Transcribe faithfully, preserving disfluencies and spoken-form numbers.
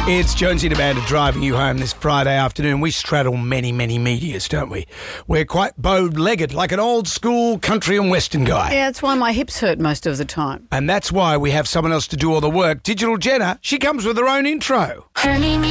It's Jonesy and Amanda driving you home this Friday afternoon. We straddle many, many medias, don't we? We're quite bow-legged, like an old-school country and western guy. Yeah, that's why my hips hurt most of the time. And that's why we have someone else to do all the work. Digital Jenna, she comes with her own intro. Honey,